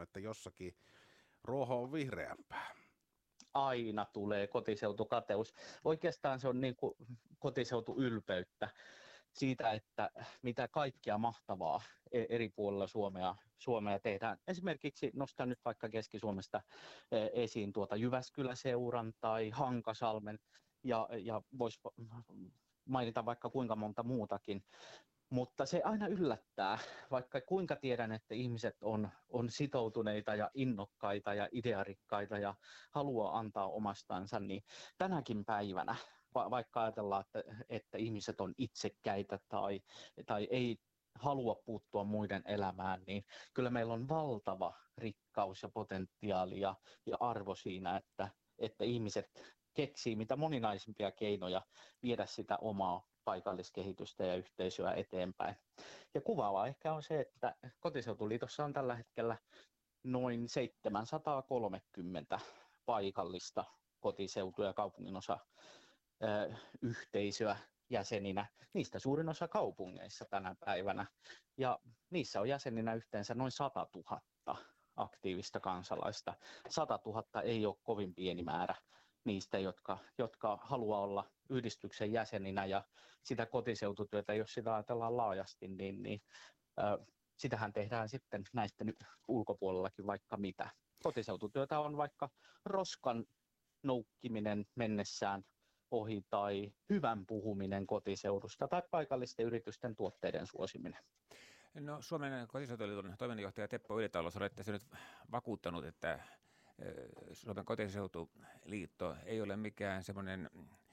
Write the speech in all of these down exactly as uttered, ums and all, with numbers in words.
että jossakin ruoho on vihreämpää. Aina tulee kotiseutukateus. Oikeastaan se on niin kuin kotiseutuylpeyttä siitä, että mitä kaikkea mahtavaa eri puolilla Suomea, Suomea tehdään. Esimerkiksi nostan nyt vaikka Keski-Suomesta esiin tuota Jyväskylä-seuran tai Hankasalmen ja, ja voisi mainita vaikka kuinka monta muutakin. Mutta se aina yllättää, vaikka kuinka tiedän, että ihmiset on, on sitoutuneita ja innokkaita ja idearikkaita ja haluaa antaa omastansa, niin tänäkin päivänä, va- vaikka ajatellaan, että, että ihmiset on itsekkäitä tai, tai ei halua puuttua muiden elämään, niin kyllä meillä on valtava rikkaus ja potentiaali ja, ja arvo siinä, että, että ihmiset keksii mitä moninaisimpia keinoja viedä sitä omaa paikalliskehitystä ja yhteisöä eteenpäin. Ja kuvaavaa ehkä on se, että Kotiseutuliitossa on tällä hetkellä noin seitsemänsataakolmekymmentä paikallista kotiseutu- ja kaupunginosa yhteisöä jäseninä. Niistä suurin osa kaupungeissa tänä päivänä. Ja niissä on jäseninä yhteensä noin sata tuhatta aktiivista kansalaista. sata tuhatta ei ole kovin pieni määrä niistä, jotka, jotka haluaa olla yhdistyksen jäseninä, ja sitä kotiseututyötä, jos sitä ajatellaan laajasti, niin, niin äh, sitähän tehdään sitten näistä nyt ulkopuolellakin vaikka mitä. Kotiseututyötä on vaikka roskan noukkiminen mennessään ohi tai hyvän puhuminen kotiseudusta tai paikallisten yritysten tuotteiden suosiminen. No, Suomen Kotiseutuliiton toiminnanjohtaja Teppo Ylitalo, olette nyt vakuuttanut, että Suomen Kotiseutuliitto ei ole mikään semmoinen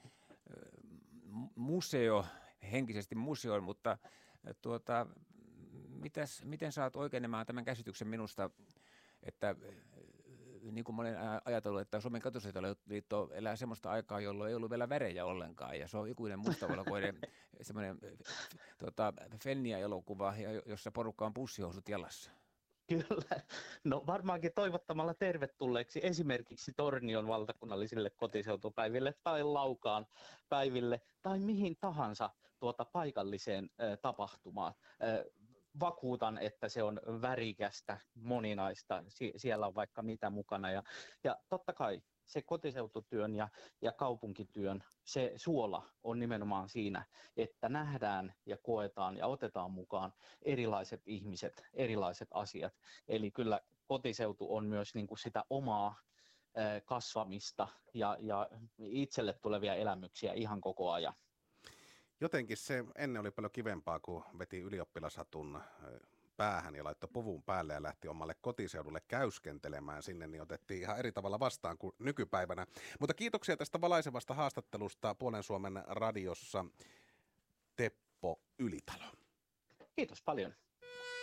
museo, henkisesti museo, mutta tuota, mitäs, miten saat oikeenemaan tämän käsityksen minusta, että niin kuin mä olen ajatellut, että Suomen Kotiseutuliitto elää semmoista aikaa, jolloin ei ollut vielä värejä ollenkaan, ja se on ikuinen mustavalkoinen semmoinen tuota, Fennia-elokuva, jossa porukka on pussihousut jalassa. Kyllä. No varmaankin toivottamalla tervetulleeksi esimerkiksi Tornion valtakunnallisille kotiseutupäiville tai Laukaan päiville tai mihin tahansa tuota paikalliseen ä, tapahtumaan. Ä, vakuutan, että se on värikästä, moninaista, Sie- siellä on vaikka mitä mukana ja, ja totta kai se kotiseututyön ja, ja kaupunkityön se suola on nimenomaan siinä, että nähdään ja koetaan ja otetaan mukaan erilaiset ihmiset, erilaiset asiat. Eli kyllä kotiseutu on myös niin kuin sitä omaa kasvamista ja, ja itselle tulevia elämyksiä ihan koko ajan. Jotenkin se ennen oli paljon kivempaa, kun veti ylioppilashatun päähän ja laittoi puvun päälle ja lähti omalle kotiseudulle käyskentelemään sinne, niin otettiin ihan eri tavalla vastaan kuin nykypäivänä. Mutta kiitoksia tästä valaisevasta haastattelusta Puolen Suomen radiossa, Teppo Ylitalo. Kiitos paljon.